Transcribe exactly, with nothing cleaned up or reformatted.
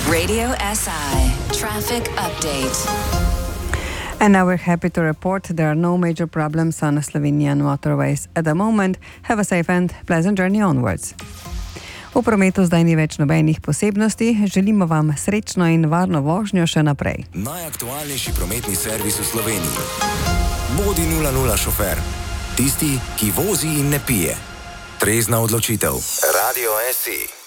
Radio S I Traffic Update. And now we're happy to report there are no major problems on Slovenian motorways at the moment. Have a safe and pleasant journey onwards. V prometu zdaj ni več nobenih posebnosti. Želimo vam srečno in varno vožnjo še naprej. Najaktualnejši prometni servis v Sloveniji. Bodi nula nula šofer. Tisti, ki vozi in ne pije. Trezna odločitev. Radio S I.